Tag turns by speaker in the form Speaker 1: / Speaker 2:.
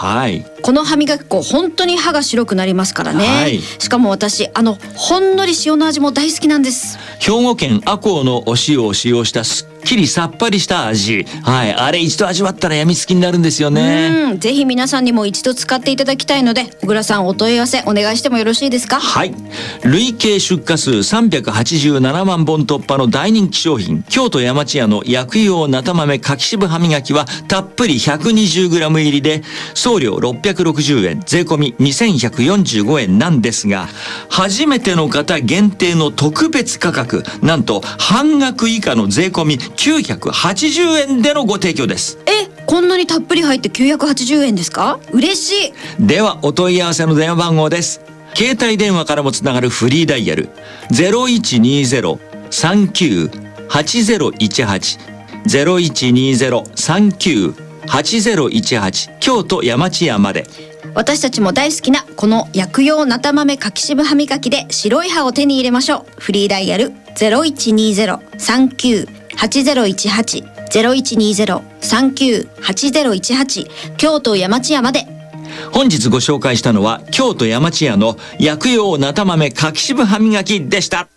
Speaker 1: はい、
Speaker 2: この歯磨き粉本当に歯が白くなりますからね、
Speaker 1: はい、
Speaker 2: しかも私ほんのり塩の味も大好きなんです。
Speaker 1: 兵庫県赤穂のお塩を使用したすっきりさっぱりした味、はい、あれ一度味わったらやみつきになるんですよね。
Speaker 2: ぜひ皆さんにも一度使っていただきたいので、小倉さんお問い合わせお願いしてもよろしいですか？
Speaker 1: はい、累計出荷数387万本突破の大人気商品、京都山千屋の薬用なた豆柿渋歯磨きはたっぷり 120g 入りで送料660円、税込み2145円なんですが、初めての方限定の特別価格、なんと半額以下の税込み980円でのご提供です。
Speaker 2: こんなにたっぷり入って980円ですか？嬉しい。
Speaker 1: ではお問い合わせの電話番号です。携帯電話からもつながるフリーダイヤル 0120-39-8018 0120-39-8018 京都山千屋まで。
Speaker 2: 私たちも大好きなこの薬用なた豆柿渋歯磨きで白い歯を手に入れましょう。フリーダイヤル 0120-39-8018 0120-39-8018 京都山千屋まで。
Speaker 1: 本日ご紹介したのは京都山千屋の薬用なた豆柿渋歯磨きでした。